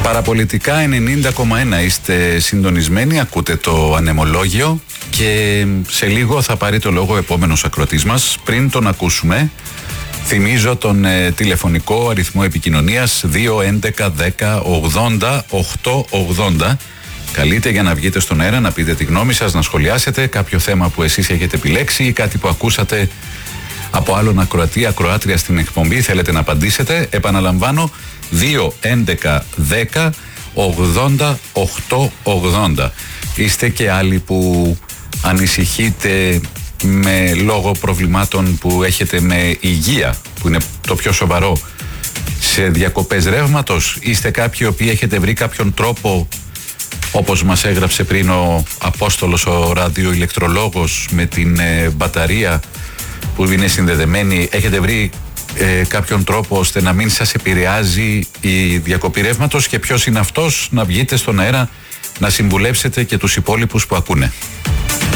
Παραπολιτικά 90,1 είστε συντονισμένοι, ακούτε το ανεμολόγιο και σε λίγο θα πάρει το λόγο ο επόμενος ακροατής μας. Πριν τον ακούσουμε, θυμίζω τον τηλεφωνικό αριθμό επικοινωνίας 211 10 80 880. Καλείτε για να βγείτε στον αέρα, να πείτε τη γνώμη σας, να σχολιάσετε κάποιο θέμα που εσείς έχετε επιλέξει ή κάτι που ακούσατε από άλλον ακροατή, ακροάτρια στην εκπομπή, θέλετε να απαντήσετε. Επαναλαμβάνω, 2-11-10-80-8-80. Είστε και άλλοι που ανησυχείτε με λόγω προβλημάτων που έχετε με υγεία, που είναι το πιο σοβαρό, σε διακοπές ρεύματος? Είστε κάποιοι οι οποίοι έχετε βρει κάποιον τρόπο, όπως μας έγραψε πριν ο Απόστολος, ο ραδιοηλεκτρολόγος, με την μπαταρία που είναι συνδεδεμένη? Έχετε βρει κάποιον τρόπο ώστε να μην σας επηρεάζει η διακοπή ρεύματος? Και ποιος είναι αυτός? Να βγείτε στον αέρα να συμβουλέψετε και τους υπόλοιπους που ακούνε.